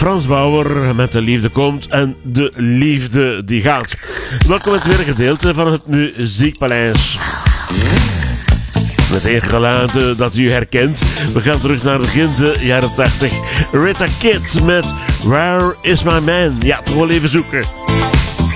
Frans Bauer met De Liefde Komt en De Liefde Die Gaat. Welkom in het tweede gedeelte van het Muziekpaleis. Met een geluid dat u herkent. We gaan terug naar begin de jaren 80. Rita Kitt met Where Is My Man? Ja, toch wel even zoeken.